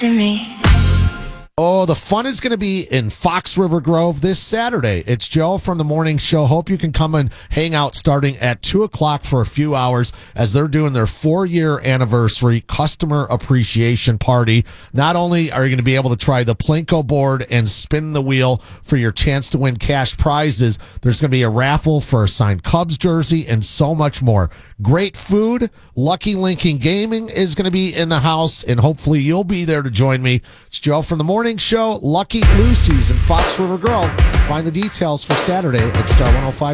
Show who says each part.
Speaker 1: Me.
Speaker 2: Oh, the fun is going to be in Fox River Grove this Saturday. It's Joe from the morning show. Hope you can come and hang out starting at 2 o'clock for a few hours as they're doing their 4-year anniversary customer appreciation party. Not only are you going to be able to try the Plinko board and spin the wheel for your chance to win cash prizes, there's going to be a raffle for a signed Cubs jersey and so much more. Great food. Lucky Lincoln Gaming is going to be in the house, and hopefully you'll be there to join me. It's Joe from the morning show. Lucky Lucy's in Fox River Grove. Find the details for Saturday at Star 105.